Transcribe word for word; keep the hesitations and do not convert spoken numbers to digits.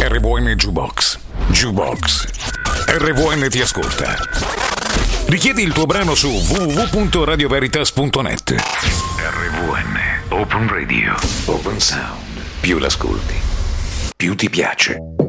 R V N Jukebox. Jukebox. R V N ti ascolta. Richiedi il tuo brano su w w w punto radio veritas punto net. R V N Open Radio. Open Sound. Più l'ascolti, più ti piace.